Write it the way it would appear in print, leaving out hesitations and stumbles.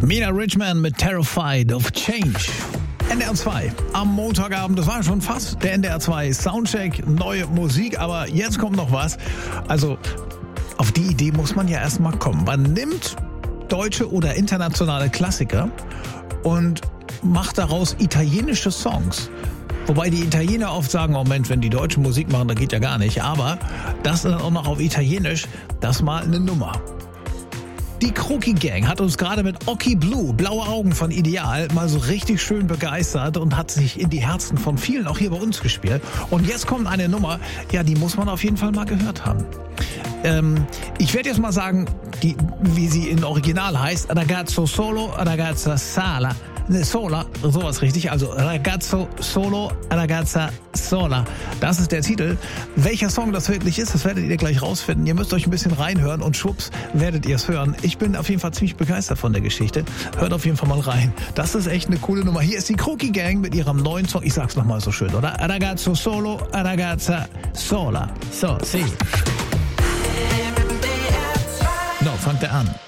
Mina Richman mit Terrified of Change. NDR 2 am Montagabend, das war schon fast der NDR 2 Soundcheck, neue Musik, aber jetzt kommt noch was. Also auf die Idee muss man ja erstmal kommen. Man nimmt deutsche oder internationale Klassiker und macht daraus italienische Songs. Wobei die Italiener oft sagen, Moment, wenn die Deutschen Musik machen, das geht ja gar nicht. Aber das dann auch noch auf Italienisch, das mal eine Nummer. Die Kroki Gang hat uns gerade mit Occhi Blue, blaue Augen von Ideal, mal so richtig schön begeistert und hat sich in die Herzen von vielen auch hier bei uns gespielt. Und jetzt kommt eine Nummer, ja, die muss man auf jeden Fall mal gehört haben. Ich werde jetzt mal sagen, wie sie in Original heißt, Ragazzo Solo, Ragazza Sola, sowas richtig, also Ragazzo Solo, Ragazza Sola. Das ist der Titel. Welcher Song das wirklich ist, das werdet ihr gleich rausfinden. Ihr müsst euch ein bisschen reinhören und schwupps werdet ihr es hören. Ich bin auf jeden Fall ziemlich begeistert von der Geschichte. Hört auf jeden Fall mal rein. Das ist echt eine coole Nummer. Hier ist die Kroki Gang mit ihrem neuen Song. Ich sag's nochmal so schön, oder? Ragazzo Solo, Ragazza Sola. So, sie. No, fangt er an.